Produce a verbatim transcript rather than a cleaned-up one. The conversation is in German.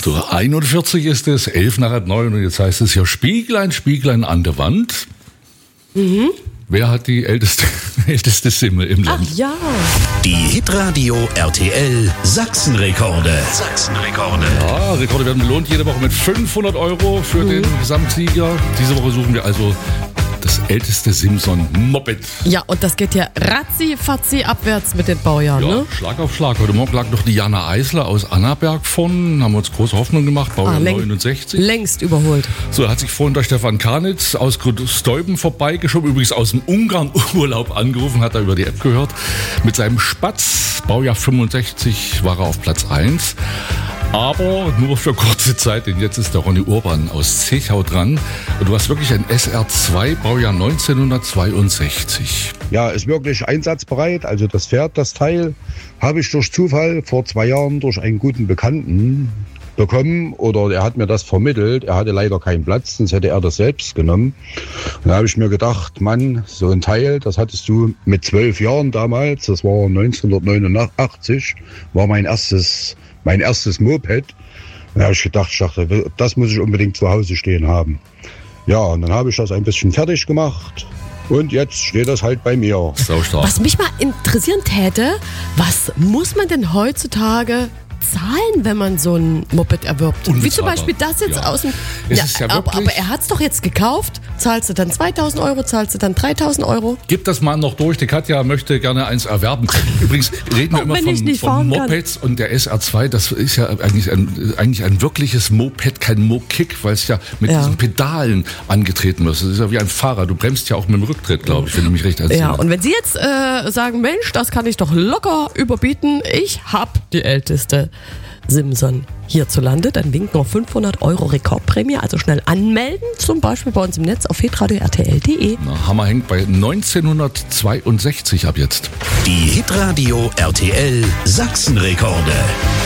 So, einundvierzig ist es, elf nach halb neun und jetzt heißt es hier Spieglein, Spieglein an der Wand. Mhm. Wer hat die älteste, älteste Simme im Land? Ach ja. Die Hitradio R T L Sachsenrekorde. Sachsenrekorde. Ja, Rekorde werden belohnt jede Woche mit fünfhundert Euro für mhm. den Gesamtsieger. Diese Woche suchen wir also das älteste Simson-Moped. Ja, und das geht ja ratzi-fatzi abwärts mit den Baujahren, ja, ne? Schlag auf Schlag. Heute Morgen lag noch die Jana Eisler aus Annaberg vorn. Haben wir uns große Hoffnung gemacht. Baujahr ah, läng- neunundsechzig. Längst überholt. So, er hat sich vorhin durch Stefan Karnitz aus Steuben vorbeigeschoben. Übrigens aus dem Ungarn-Urlaub angerufen, hat er über die App gehört. Mit seinem Spatz, Baujahr fünfundsechzig, war er auf Platz eins. Aber nur für kurze Zeit, denn jetzt ist der Ronny Urban aus Zechau dran. Und du hast wirklich ein S R zwei, Baujahr neunzehnhundertzweiundsechzig. Ja, ist wirklich einsatzbereit. Also das Pferd, das Teil, habe ich durch Zufall vor zwei Jahren durch einen guten Bekannten bekommen. Oder er hat mir das vermittelt. Er hatte leider keinen Platz, sonst hätte er das selbst genommen. Und da habe ich mir gedacht, Mann, so ein Teil, das hattest du mit zwölf Jahren damals, das war neunzehnhundertneunundachtzig, war mein erstes... Mein erstes Moped. Da habe ich gedacht, ich dachte, das muss ich unbedingt zu Hause stehen haben. Ja, und dann habe ich das ein bisschen fertig gemacht. Und jetzt steht das halt bei mir. So stark. Was mich mal interessieren täte, was muss man denn heutzutage zahlen, wenn man so ein Moped erwirbt? Wie zum Beispiel das jetzt ja. aus dem... Es Ja, ist ja aber, wirklich, aber er hat es doch jetzt gekauft. Zahlst du dann zweitausend Euro, zahlst du dann dreitausend Euro? Gib das mal noch durch. Die Katja möchte gerne eins erwerben. Übrigens reden wir Auch immer wenn ich von, nicht von fahren kann. Mopeds und der S R zwei. Das ist ja eigentlich ein, eigentlich ein wirkliches Moped, kein Mo-Kick, weil es ja mit Ja. diesen Pedalen angetreten wird. Das ist ja wie ein Fahrer. Du bremst ja auch mit dem Rücktritt, glaube ich, wenn du mich recht erzählst. Ja, und wenn Sie jetzt äh, sagen, Mensch, das kann ich doch locker überbieten. Ich hab die älteste Simson hierzulande, dann winkt noch fünfhundert Euro Rekordprämie, also schnell anmelden, zum Beispiel bei uns im Netz auf hitradio r t l punkt d e. Na, Hammer hängt bei neunzehnhundertzweiundsechzig ab jetzt. Die Hitradio R T L Sachsenrekorde.